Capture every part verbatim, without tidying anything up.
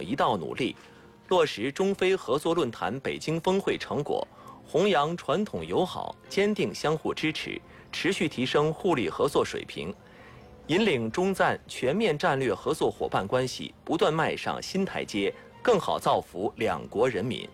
统一道努力，落实中非合作论坛北京峰会成果，弘扬传统友好，坚定相互支持，持续提升互利合作水平，引领中赞全面战略合作伙伴关系不断迈上新台阶，更好造福两国人民。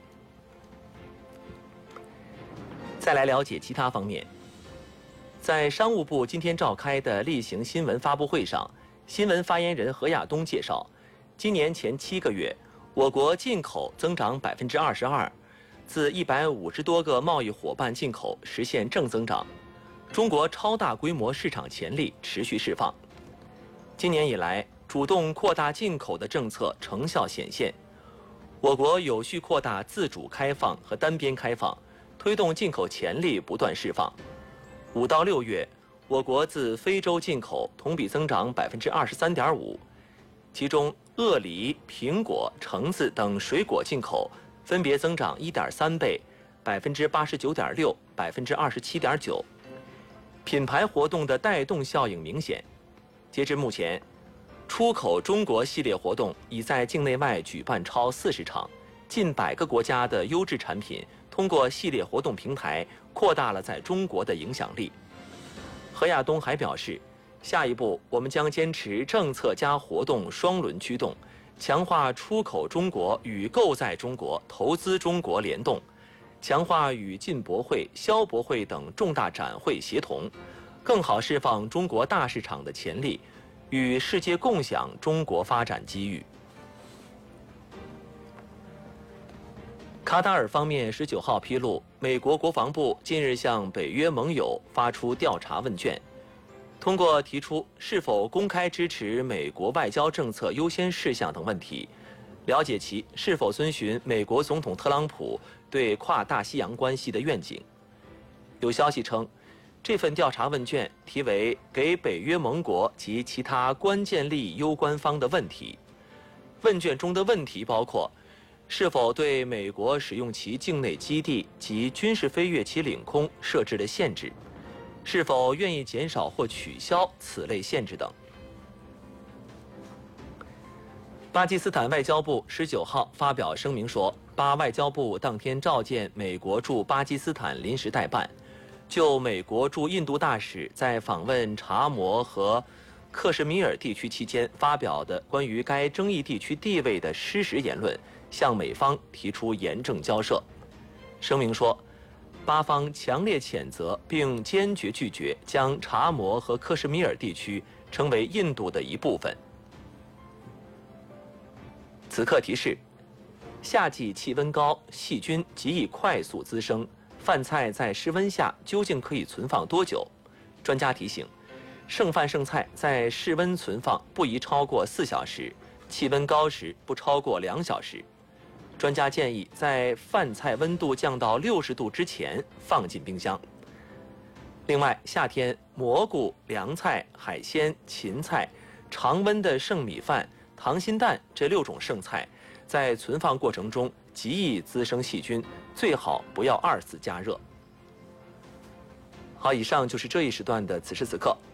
再来了解其他方面。在商务部今天召开的例行新闻发布会上，新闻发言人何亚东介绍，今年前七个月，我国进口增长百分之二十二，自一百五十多个贸易伙伴进口实现正增长，中国超大规模市场潜力持续释放。今年以来，主动扩大进口的政策成效显现，我国有序扩大自主开放和单边开放，推动进口潜力不断释放。五到六月，我国自非洲进口同比增长百分之二十三点五，其中鳄梨、苹果、橙子等水果进口分别增长一点三倍、百分之八十九点六、百分之二十七点九。品牌活动的带动效应明显。截至目前，出口中国系列活动已在境内外举办超四十场，近百个国家的优质产品通过系列活动平台扩大了在中国的影响力。何亚东还表示，下一步我们将坚持政策加活动双轮驱动，强化出口中国与购在中国、投资中国联动，强化与进博会、消博会等重大展会协同，更好释放中国大市场的潜力，与世界共享中国发展机遇。卡塔尔方面十九号披露，美国国防部近日向北约盟友发出调查问卷，通过提出是否公开支持美国外交政策优先事项等问题，了解其是否遵循美国总统特朗普对跨大西洋关系的愿景。有消息称，这份调查问卷题为“给北约盟国及其他关键利益攸关方的问题”。问卷中的问题包括：是否对美国使用其境内基地及军事飞越其领空设置了限制？是否愿意减少或取消此类限制等？巴基斯坦外交部十九号发表声明说，巴外交部当天召见美国驻巴基斯坦临时代办，就美国驻印度大使在访问查谟和克什米尔地区期间发表的关于该争议地区地位的失实言论，向美方提出严正交涉。声明说，巴方强烈谴责并坚决拒绝将查谟和克什米尔地区称为印度的一部分。此刻提示：夏季气温高，细菌极易快速滋生，饭菜在室温下究竟可以存放多久？专家提醒，剩饭剩菜在室温存放不宜超过四小时，气温高时不超过两小时。专家建议在饭菜温度降到六十度之前放进冰箱。另外，夏天蘑菇、凉菜、海鲜、芹菜、常温的剩米饭、溏心蛋这六种剩菜，在存放过程中极易滋生细菌，最好不要二次加热。好，以上就是这一时段的此时此刻。